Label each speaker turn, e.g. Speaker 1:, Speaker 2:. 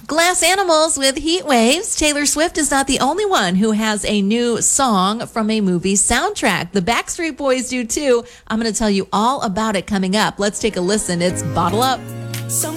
Speaker 1: Glass Animals with Heat Waves. Taylor Swift is not the only one who has a new song from a movie soundtrack. The Backstreet Boys do too. I'm going to tell you all about it coming up. Let's take a listen. It's Bottle Up.